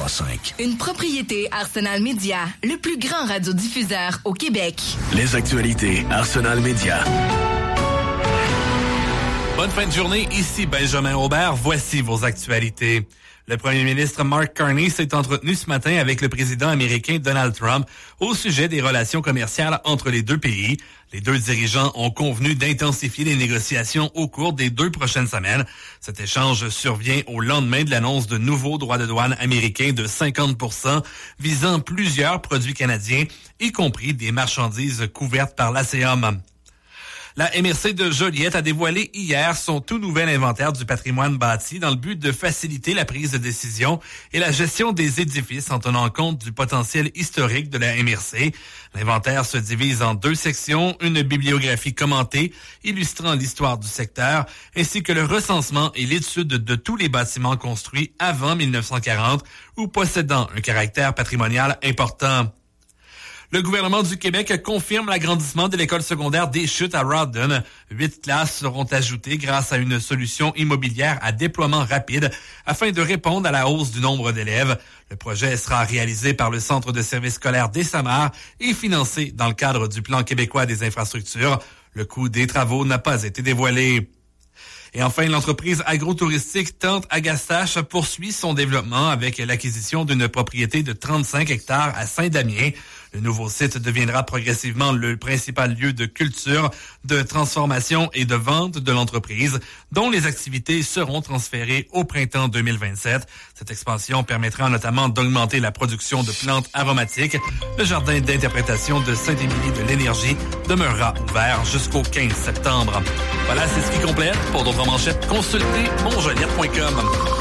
100.5. Une propriété Arsenal Média, le plus grand radiodiffuseur au Québec. Les actualités Arsenal Média. Bonne fin de journée, ici Benjamin Aubert, voici vos actualités. Le premier ministre Mark Carney s'est entretenu ce matin avec le président américain Donald Trump au sujet des relations commerciales entre les deux pays. Les deux dirigeants ont convenu d'intensifier les négociations au cours des 2 prochaines semaines. Cet échange survient au lendemain de l'annonce de nouveaux droits de douane américains de 50% visant plusieurs produits canadiens, y compris des marchandises couvertes par l'ASEAN. La MRC de Joliette a dévoilé hier son tout nouvel inventaire du patrimoine bâti dans le but de faciliter la prise de décision et la gestion des édifices en tenant compte du potentiel historique de la MRC. L'inventaire se divise en 2 sections, une bibliographie commentée illustrant l'histoire du secteur, ainsi que le recensement et l'étude de tous les bâtiments construits avant 1940 ou possédant un caractère patrimonial important. Le gouvernement du Québec confirme l'agrandissement de l'école secondaire des Chutes à Rawdon. 8 classes seront ajoutées grâce à une solution immobilière à déploiement rapide afin de répondre à la hausse du nombre d'élèves. Le projet sera réalisé par le Centre de services scolaires des Samars et financé dans le cadre du Plan québécois des infrastructures. Le coût des travaux n'a pas été dévoilé. Et enfin, l'entreprise agro-touristique Tente Agastache poursuit son développement avec l'acquisition d'une propriété de 35 hectares à Saint-Damien. Le nouveau site deviendra progressivement le principal lieu de culture, de transformation et de vente de l'entreprise, dont les activités seront transférées au printemps 2027. Cette expansion permettra notamment d'augmenter la production de plantes aromatiques. Le jardin d'interprétation de Saint-Émilie de l'Énergie demeurera ouvert jusqu'au 15 septembre. Voilà, c'est ce qui complète. Pour d'autres manchettes, consultez monjoliette.com.